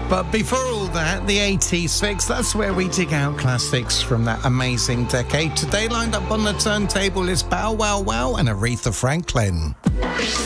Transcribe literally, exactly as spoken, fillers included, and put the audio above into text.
But before all that, the eighties fix, that's where we dig out classics from that amazing decade. Today lined up on the turntable is Bow Wow Wow and Aretha Franklin.